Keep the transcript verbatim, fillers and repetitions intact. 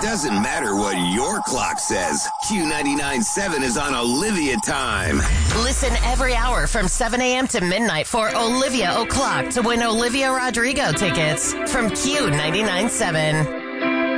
doesn't matter what your clock says. Q ninety-nine point seven is on Olivia time. Listen every hour from seven a.m. to midnight for Olivia O'Clock to win Olivia Rodrigo tickets from Q ninety-nine point seven.